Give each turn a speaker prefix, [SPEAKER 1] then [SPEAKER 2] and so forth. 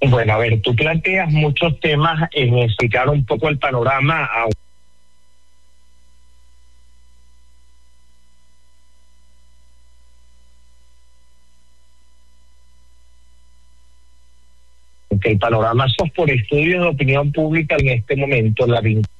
[SPEAKER 1] Bueno, a ver, tú planteas muchos temas en explicar un poco el panorama, aunque el panorama sos por estudios de opinión pública en este momento, la